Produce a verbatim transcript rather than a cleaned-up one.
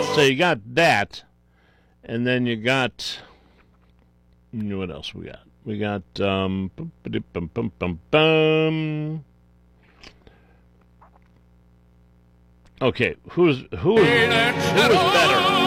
So you got that, and then you got. You know what else we got? We got um. Bum, bum, bum, bum, bum. Okay, who's who is who is better?